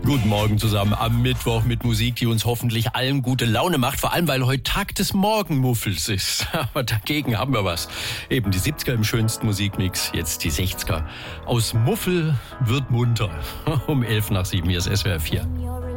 Guten Morgen zusammen am Mittwoch mit Musik, die uns hoffentlich allen gute Laune macht. Vor allem, weil heute Tag des Morgenmuffels ist. Aber dagegen haben wir was. Eben die 70er im schönsten Musikmix, jetzt die 60er. Aus Muffel wird munter. Um 11 nach 7, hier ist SWR 4.